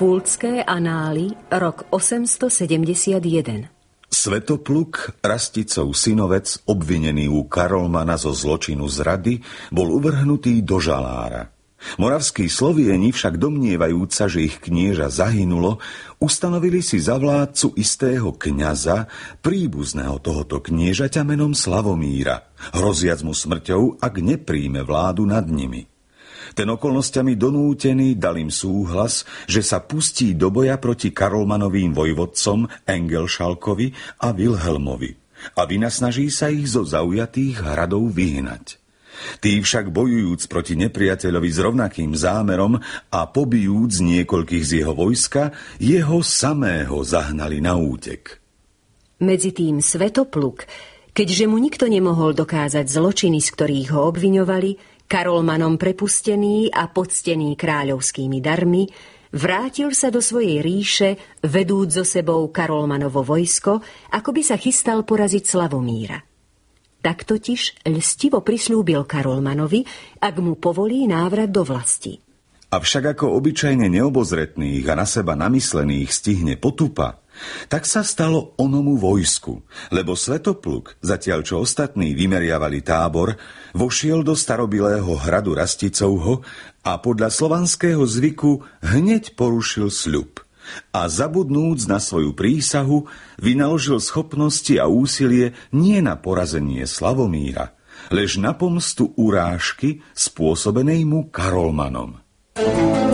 Fultské anály, rok 871. Svetopluk, Rasticov synovec, obvinený u Karolmana zo zločinu zrady, bol uvrhnutý do žalára. Moravskí Slovieni však domnievajúc sa, že ich knieža zahynulo, ustanovili si za vládcu istého kňaza, príbuzného tohoto kniežaťa menom Slavomíra, hroziac mu smrťou, ak nepríjme vládu nad nimi. Ten okolnostiami donútený dal im súhlas, že sa pustí do boja proti Karolmanovým vojvodcom Engelšalkovi a Vilhelmovi a vynasnaží sa ich zo zaujatých hradov vyhnať. Tí však bojujúc proti nepriateľovi s rovnakým zámerom a pobijúc niekoľkých z jeho vojska, jeho samého zahnali na útek. Medzitým Svetopluk, keďže mu nikto nemohol dokázať zločiny, z ktorých ho obviňovali, Karolmanom prepustený a poctený kráľovskými darmi, vrátil sa do svojej ríše, vedúc so sebou Karolmanovo vojsko, ako by sa chystal poraziť Slavomíra. Tak totiž lstivo prislúbil Karolmanovi, ak mu povolí návrat do vlasti. Avšak ako obyčajne neobozretných a na seba namyslených stihne potupa, tak sa stalo onomu vojsku, lebo Svetopluk, zatiaľ čo ostatní vymeriavali tábor, vošiel do starobilého hradu Rasticovho a podľa slovanského zvyku hneď porušil sľub a zabudnúc na svoju prísahu, vynaložil schopnosti a úsilie nie na porazenie Slavomíra, lež na pomstu urážky spôsobenej mu Karolmanom.